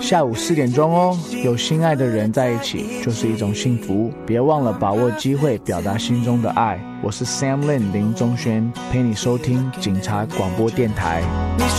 下午4点钟哦。有心爱的人在一起就是一种幸福，别忘了把握机会表达心中的爱。我是 Sam Lin 林宗轩，陪你收听警察广播电台。